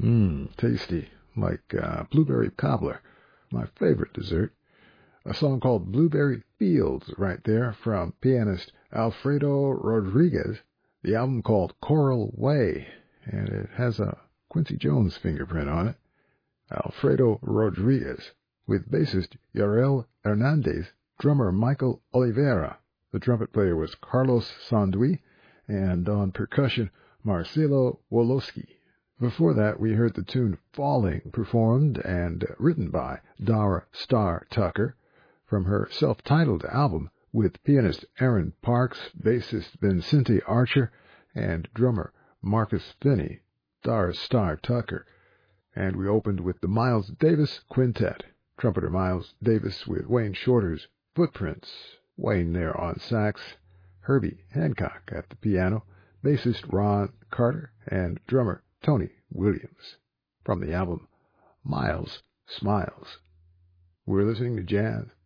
Tasty, like blueberry cobbler, my favorite dessert. A song called Blueberry Fields right there from pianist Alfredo Rodriguez, the album called Coral Way, and it has a Quincy Jones fingerprint on it. Alfredo Rodriguez, with bassist Yarel Hernandez, drummer Michael Oliveira. The trumpet player was Carlos Sandui, and on percussion, Marcelo Woloski. Before that, we heard the tune Falling, performed and written by Dara Star Tucker from her self-titled album with pianist Aaron Parks, bassist Vincente Archer, and drummer Marcus Finney, Dara Star Tucker. And we opened with the Miles Davis Quintet, trumpeter Miles Davis with Wayne Shorter's Footprints, Wayne there on sax, Herbie Hancock at the piano, bassist Ron Carter, and drummer Tony Williams, from the album Miles Smiles. We're listening to jazz